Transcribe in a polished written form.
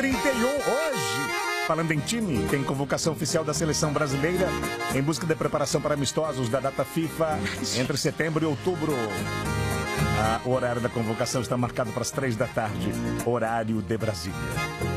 31 hoje. Falando em time, tem convocação oficial da seleção brasileira em busca de preparação para amistosos da data FIFA entre setembro e outubro. O horário da convocação está marcado para as 3 da tarde, horário de Brasília.